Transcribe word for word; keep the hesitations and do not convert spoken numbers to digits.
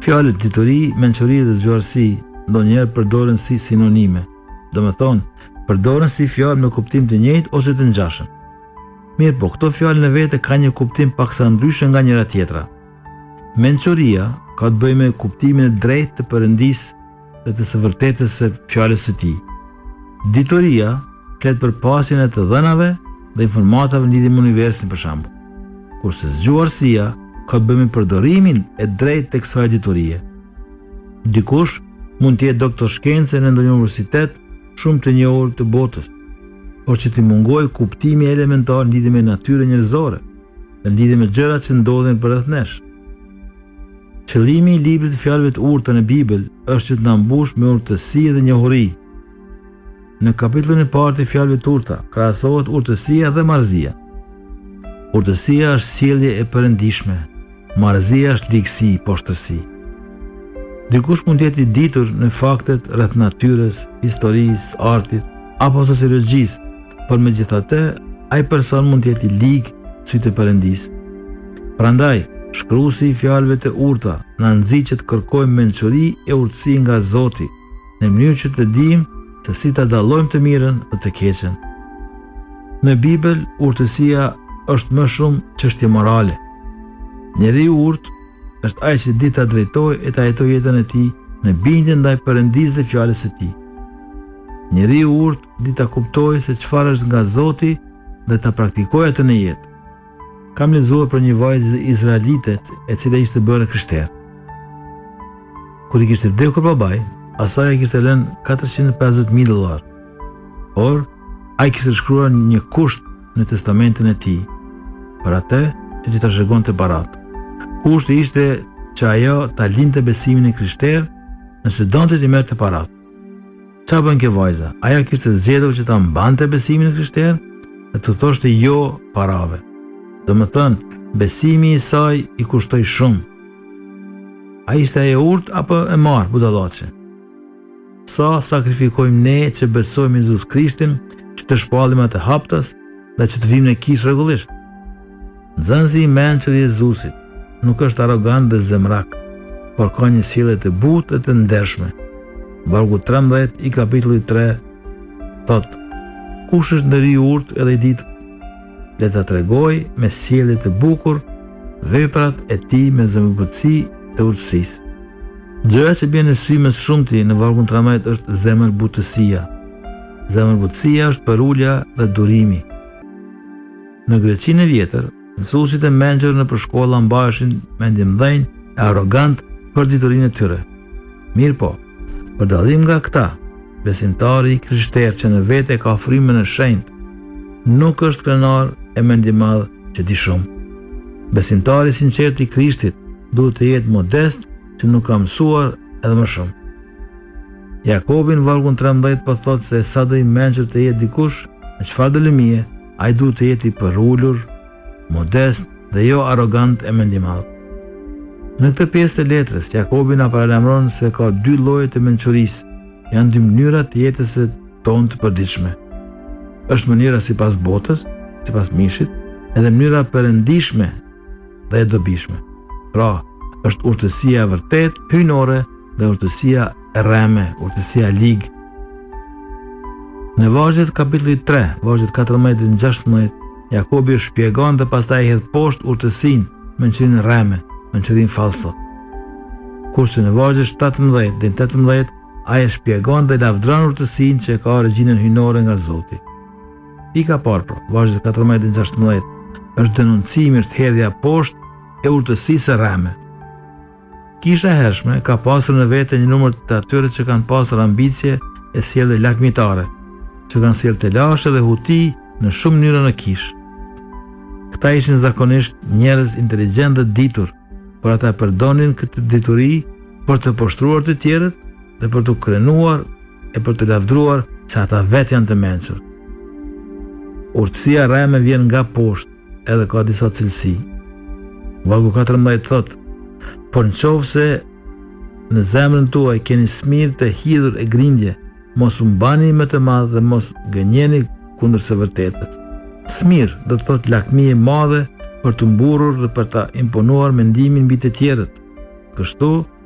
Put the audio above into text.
Fjalët ditori, mençuri dhe zgjuarsi ndonjëherë përdoren si sinonime. Do me thonë, përdoren si fjalë me kuptim të njëjtë ose të ngjashëm. Mirë po, këto fjalë në vete ka një kuptim paksa ndryshe nga njëra tjetra. Mençuria ka të bëjë me kuptimin e drejtë të Perëndisë dhe të së vërtetës së fjalës së tij. Ditoria flet për pasjen e të dhënave dhe informatave në lidhje me universin për shembull. Kurse zgjuarsia ka të bëjë me përdorimin e drejtë të kësaj ditorie. Dikush mund të jetë doktor shkencë në ndonjë universitet shumë të njohur të botës, por që t'i mungojë kuptimi elementar në lidhje me natyrën njerëzore dhe në lidhje me gjërat që ndodhin përreth nesh. Qëllimi i librit të fjalëve të urta në Bibël është që të na mbush me urtësi dhe njohuri. Në kapitullin e parë të fjalëve të urta krahasohet urtësia dhe marrëzia. Urtësia është sjellje e perëndishme, marrëzia është ligësi, poshtërsi. Dikush mund të jetë i ditur në faktet rreth natyrës, historisë, artit apo sociologjisë, por megjithatë, ai person mund të jetë i ligë sytë e Perëndisë. Prandaj, shkruesi i fjalëve të urta na nxit që të kërkojmë mençuri e urtësi nga Zoti, në mënyrë që të dimë se si ta dallojmë të mirën dhe të keqen. Në Bibël, urtësia është më shumë çështje morale. Njeriu i urtë është ai që di ta drejtojë e ta jetojë jetën e tij në bindje ndaj Perëndisë dhe fjalës së tij. Njeriu i urtë di ta kuptojë se çfarë është nga Zoti dhe ta praktikojë atë në jetë. Kam lexuar për një vajzë izraelite e cila ishte bërë krishterë. Kur i kishte vdekur babai, asaj i kishte lënë katërqind e pesëdhjetë mijë dollar. Por ai kishte shkruar një kusht në testamentin e tij për atë që t'i trashëgonte paratë. Kushti ishte që ajo ta lindte besimin e krishterë nëse donte t'i merrte paratë. Çfarë bën kjo vajza? Ajo kishte zgjedhur që ta mbante besimin e krishterë dhe të thoshte jo parave. Do më thënë, besimi i saj i kushtoi shumë. A ishte ajo urt apo e marr budallaqe? Sa sakrifikojmë ne që besojmë Jezus Krishtin, që të shpallim atë haptas dhe që të vim në kish rregullisht. Nxënësi i mençur i Jezusit nuk është arrogant dhe zemrak, por ka një sjellje të butë e të ndershme. Vargu trembëdhjetë i kapitullit tre thotë: kush është ndëri i urtë edhe i ditur? Le ta tregoj me sjellje të bukur veprat e tij me zemërbutësi të urtësisë. Gjëja që bën në sy më shumti në vargun trembëdhjetë është zemërbutësia. Zemërbutësia është përulja dhe durimi. Në Greqinë e vjetër, mësuesit e mençur në përshkolla mbaheshin mendim dhënë e arrogant për diturinë e tyre. Mirë po, për dallim nga këta, besimtari i krishterë që në vete ka frymën e shenjtë, nuk është krenar e mendim madh që di shumë. Besimtari i sinqert i Krishtit duhet të jetë modest që nuk ka mësuar edhe më shumë. Jakobin vargun trembëdhjetë po thotë se sa do i mençur të jetë dikush, në çfarë do lëmie, ai duhet të jetë i përulur, modest dhe jo arrogant e mendim madh. Në këtë pjesë të letrës, Jakobi na paralajmëron se ka dy lloje të mençurisë, janë dy mënyra të jetës së tonë të përditshme. Është mënyra sipas botës, sipas mishit, edhe mënyra perëndishme dhe e dobishme. Pra, është urtësia e vërtet, hyjnore dhe urtësia e rreme, urtësia lig. Në vargjet kapitullit tre, vargjet katërmbëdhjetë dhe gjashtëmbëdhjetë, Jakobi shpjegon dhe pastaj hedh poshtë urtësinë, mençurinë rreme, mençurinë falso. Kurse në vargjet shtatëmbëdhjetë dhe tetëmbëdhjetë, ai e shpjegon dhe lavdron urtësinë që ka origjinën hyjnore nga Zoti. Pika parë, pra, vargjet katërmbëdhjetë dhe gjashtëmbëdhjetë, është denoncimi, është hedhja poshtë e urtësisë së rreme. Kisha e hershme ka pasur në vete një numër të atyre që kanë pasur ambicie e sjellje lagmitare, që kanë sjellë telashe dhe huti në shumë mënyra në kish. Këta ishin zakonisht njerëz inteligjent dhe ditur, por ata përdonin këtë dituri për të poshtruar të tjerët dhe për të krenuar e për të lavdruar se ata vetë janë të mençur. Urtësia rreme vjen nga poshtë, edhe ka disa cilësi. Vargu katërmbëdhjetë thotë: por nëse në zemrën tuaj keni smirë të hidhur e grindje, mos u mbani më të madh dhe mos gënjeni kundër së vërtetës. Smirë do të thotë lakmi e madhe për të mburur dhe për ta imponuar mendimin mbi të tjerët. Kështu